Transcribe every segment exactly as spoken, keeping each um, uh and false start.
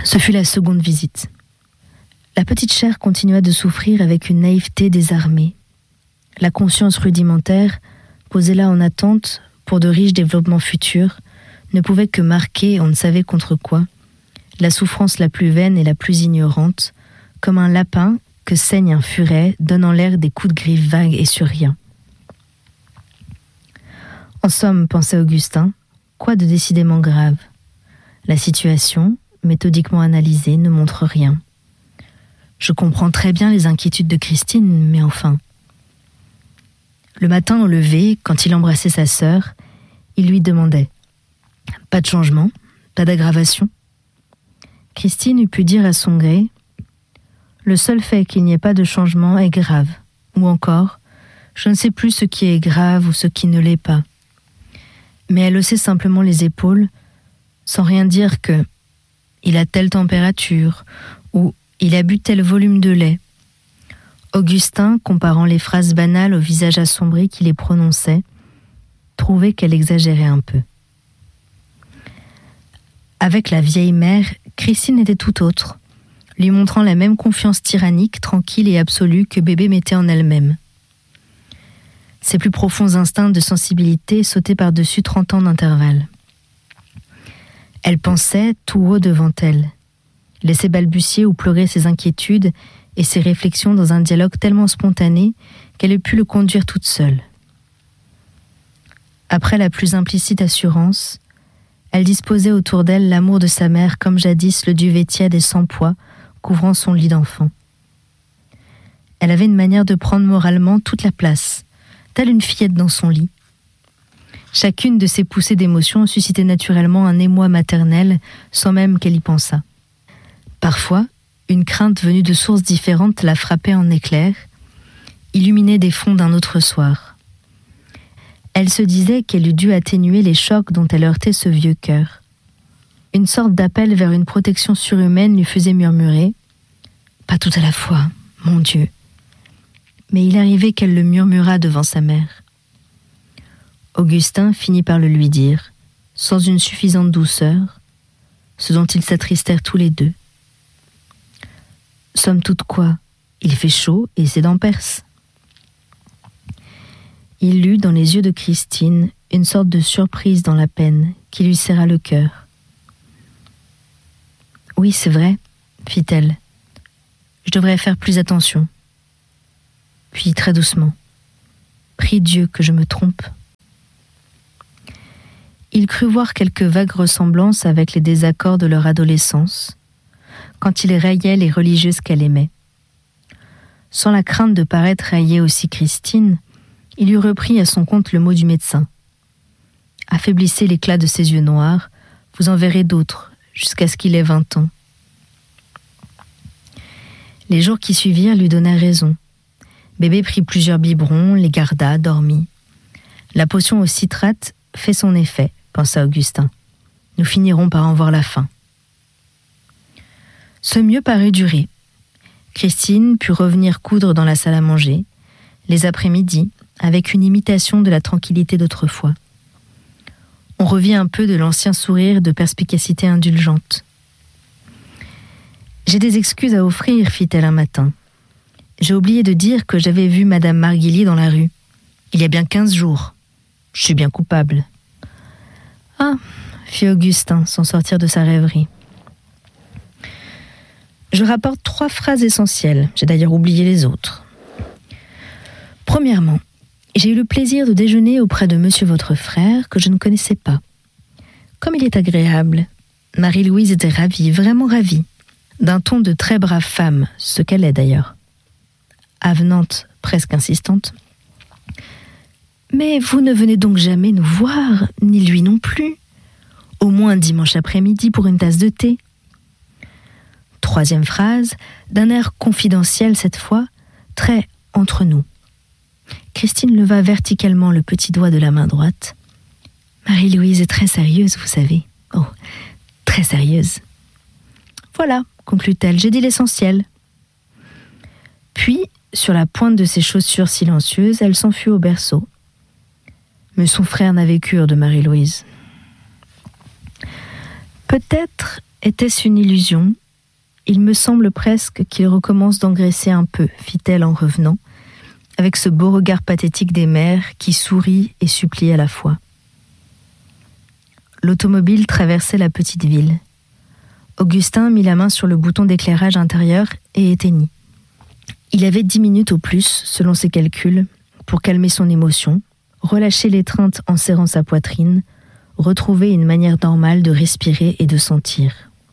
Ce fut la seconde visite. La petite chair continua de souffrir avec une naïveté désarmée. La conscience rudimentaire, posée là en attente pour de riches développements futurs, ne pouvait que marquer, on ne savait contre quoi, la souffrance la plus vaine et la plus ignorante, comme un lapin que saigne un furet, donnant l'air des coups de griffe vagues et sur rien. En somme, pensait Augustin, quoi de décidément grave? La situation, méthodiquement analysée, ne montre rien. Je comprends très bien les inquiétudes de Christine, mais enfin... Le matin au lever, quand il embrassait sa sœur, il lui demandait « Pas de changement, pas d'aggravation ?» Christine eût pu dire à son gré « Le seul fait qu'il n'y ait pas de changement est grave » ou encore « Je ne sais plus ce qui est grave ou ce qui ne l'est pas ». Mais elle haussait simplement les épaules, sans rien dire que « Il a telle température » ou « Il a bu tel volume de lait ». Augustin, comparant les phrases banales au visage assombri qui les prononçait, trouvait qu'elle exagérait un peu. Avec la vieille mère, Christine était tout autre, lui montrant la même confiance tyrannique, tranquille et absolue que bébé mettait en elle-même. Ses plus profonds instincts de sensibilité sautaient par-dessus trente ans d'intervalle. Elle pensait tout haut devant elle, laissait balbutier ou pleurer ses inquiétudes et ses réflexions dans un dialogue tellement spontané qu'elle eût pu le conduire toute seule. Après la plus implicite assurance, elle disposait autour d'elle l'amour de sa mère comme jadis le duvet tiède et sans poids couvrant son lit d'enfant. Elle avait une manière de prendre moralement toute la place, telle une fillette dans son lit. Chacune de ces poussées d'émotion suscitait naturellement un émoi maternel sans même qu'elle y pensât. Parfois, une crainte venue de sources différentes la frappait en éclairs, illuminait des fonds d'un autre soir. Elle se disait qu'elle eût dû atténuer les chocs dont elle heurtait ce vieux cœur. Une sorte d'appel vers une protection surhumaine lui faisait murmurer « Pas tout à la fois, mon Dieu !» Mais il arrivait qu'elle le murmurât devant sa mère. Augustin finit par le lui dire, sans une suffisante douceur, ce dont ils s'attristèrent tous les deux. Somme toute quoi, il fait chaud et ses dents percent. Il lut dans les yeux de Christine une sorte de surprise dans la peine qui lui serra le cœur. « Oui, c'est vrai, » fit-elle. « Je devrais faire plus attention. » Puis très doucement. « Prie Dieu que je me trompe. » Il crut voir quelques vagues ressemblances avec les désaccords de leur adolescence, quand il rayait les religieuses qu'elle aimait. Sans la crainte de paraître railler aussi Christine, il eût repris à son compte le mot du médecin. « Affaiblissez l'éclat de ses yeux noirs, vous en verrez d'autres, jusqu'à ce qu'il ait vingt ans. » Les jours qui suivirent lui donnèrent raison. Bébé prit plusieurs biberons, les garda, dormit. La potion au citrate fait son effet, pensa Augustin. Nous finirons par en voir la fin. Ce mieux parut durer. Christine put revenir coudre dans la salle à manger, les après-midi, avec une imitation de la tranquillité d'autrefois. On revit un peu de l'ancien sourire de perspicacité indulgente. « J'ai des excuses à offrir, fit-elle un matin. J'ai oublié de dire que j'avais vu Madame Marguillier dans la rue. Il y a bien quinze jours. Je suis bien coupable. » « Ah, fit Augustin, sans sortir de sa rêverie. Je rapporte trois phrases essentielles. J'ai d'ailleurs oublié les autres. Premièrement, j'ai eu le plaisir de déjeuner auprès de monsieur votre frère, que je ne connaissais pas. Comme il est agréable. Marie-Louise était ravie, vraiment ravie. D'un ton de très brave femme, ce qu'elle est d'ailleurs. Avenante, presque insistante. Mais vous ne venez donc jamais nous voir, ni lui non plus. Au moins dimanche après-midi pour une tasse de thé. Troisième phrase, d'un air confidentiel cette fois, très entre nous. Christine leva verticalement le petit doigt de la main droite. Marie-Louise est très sérieuse, vous savez. Oh, très sérieuse. Voilà, conclut-elle, j'ai dit l'essentiel. Puis, sur la pointe de ses chaussures silencieuses, elle s'enfuit au berceau. Mais son frère n'avait cure de Marie-Louise. Peut-être Était-ce une illusion ? Il me semble presque qu'il recommence d'engraisser un peu, fit-elle en revenant, avec ce beau regard pathétique des mères qui sourit et supplie à la fois. L'automobile traversait la petite ville. Augustin mit la main sur le bouton d'éclairage intérieur et éteignit. Il avait dix minutes au plus, selon ses calculs, pour calmer son émotion, relâcher l'étreinte en serrant sa poitrine, retrouver une manière normale de respirer et de sentir.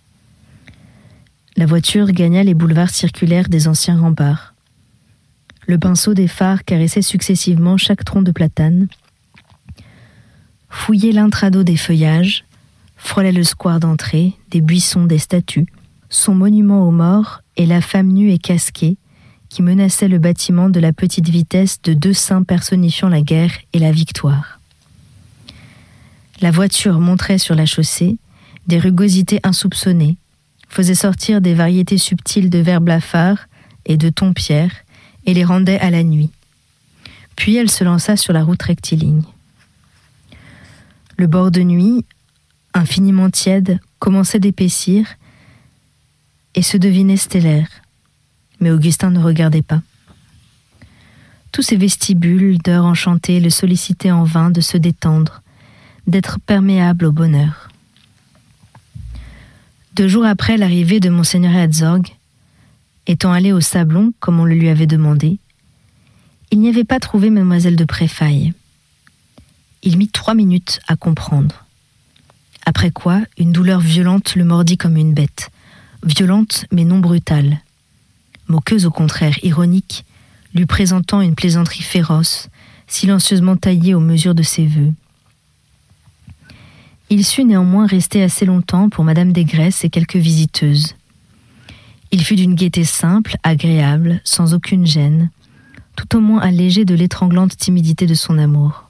La voiture gagna les boulevards circulaires des anciens remparts. Le pinceau des phares caressait successivement chaque tronc de platane, fouillait l'intrado des feuillages, frôlait le square d'entrée, des buissons, des statues, son monument aux morts et la femme nue et casquée qui menaçait le bâtiment de la petite vitesse de deux saints personnifiant la guerre et la victoire. La voiture montrait sur la chaussée des rugosités insoupçonnées, faisait sortir des variétés subtiles de vers blafards et de tons pierres et les rendait à la nuit. Puis elle se lança sur la route rectiligne. Le bord de nuit, infiniment tiède, commençait d'épaissir et se devinait stellaire. Mais Augustin ne regardait pas. Tous ces vestibules d'heures enchantées le sollicitaient en vain de se détendre, d'être perméable au bonheur. Deux jours après l'arrivée de Monseigneur Herzog, étant allé au Sablon comme on le lui avait demandé, il n'y avait pas trouvé Mademoiselle de Préfaille. Il mit trois minutes à comprendre. Après quoi, une douleur violente le mordit comme une bête, violente mais non brutale. Moqueuse au contraire, ironique, lui présentant une plaisanterie féroce, silencieusement taillée aux mesures de ses vœux. Il sut néanmoins rester assez longtemps pour Madame Desgresses et quelques visiteuses. Il fut d'une gaieté simple, agréable, sans aucune gêne, tout au moins allégé de l'étranglante timidité de son amour.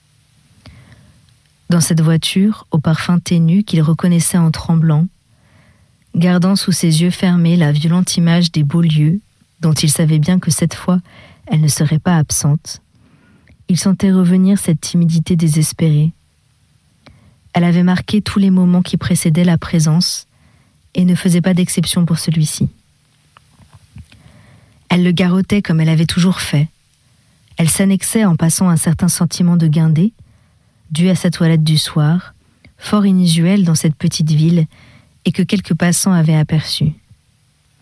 Dans cette voiture, au parfum ténu qu'il reconnaissait en tremblant, gardant sous ses yeux fermés la violente image des beaux lieux, dont il savait bien que cette fois elle ne serait pas absente, il sentait revenir cette timidité désespérée. Elle avait marqué tous les moments qui précédaient la présence et ne faisait pas d'exception pour celui-ci. Elle le garrottait comme elle avait toujours fait. Elle s'annexait en passant un certain sentiment de guindé, dû à sa toilette du soir, fort inusuelle dans cette petite ville et que quelques passants avaient aperçu.